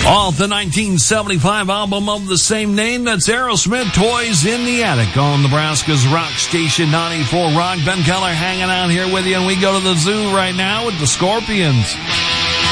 Off the 1975 album of the same name, that's Aerosmith, Toys in the Attic on Nebraska's Rock Station 94 Rock. Ben Keller hanging out here with you, and we go to the zoo right now with the Scorpions.